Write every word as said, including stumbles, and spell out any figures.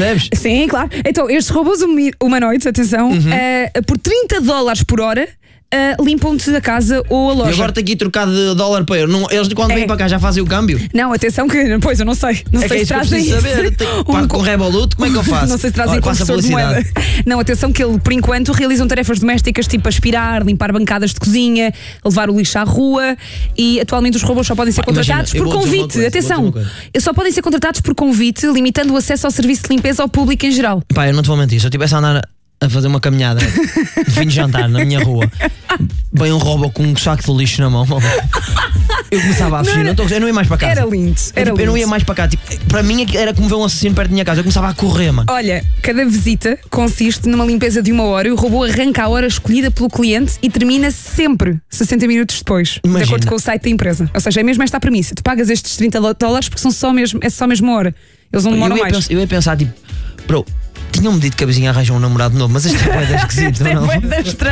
percebes? Sim, claro. Então, estes robôs humi- humanoides, atenção, Uhum. uh, por trinta dólares por hora, uh, limpam-te a casa ou a loja. E agora tenho aqui trocar de dólar para euro. Não, eles quando É. vêm para cá já fazem o câmbio? Não, atenção que, pois, eu não sei. Não É que sei é se isso que eu trazem preciso saber. Tenho, pá, com Revolut, como é que eu faço? Não sei se trazem Olha, passa a conversor de moeda. publicidade. Não, atenção que ele, por enquanto, realizam tarefas domésticas tipo aspirar, limpar bancadas de cozinha, levar o lixo à rua e atualmente os robôs só podem ser Pá, imagina, contratados eu por vou dizer uma convite. coisa, vou Atenção, dizer uma coisa. eles só podem ser contratados por convite, limitando o acesso ao serviço de limpeza ao público em geral. Pá, eu não te vou mentir, se eu estivesse a andar a fazer uma caminhada de fim de jantar na minha rua, bem um robô com um saco de lixo na mão, eu começava a fugir, Não, não, estou- eu não ia mais para casa. Era lindo, era eu, tipo, eu não lindo. ia mais para cá, tipo, para mim era como ver um assassino perto da minha casa, eu começava a correr, mano. Olha, cada visita consiste numa limpeza de uma hora e o robô arranca a hora escolhida pelo cliente e termina sempre sessenta minutos depois, Imagina. de acordo com o site da empresa. Ou seja, é mesmo esta a premissa. Tu pagas estes trinta dólares porque são só mesmo, é só mesmo uma hora. Eles não demoram eu, ia mais. pens- eu ia pensar, tipo, bro, tinham-me dito que a vizinha arranjou um namorado novo, mas este é bué da esquisito, Isto é não? bué da estranho.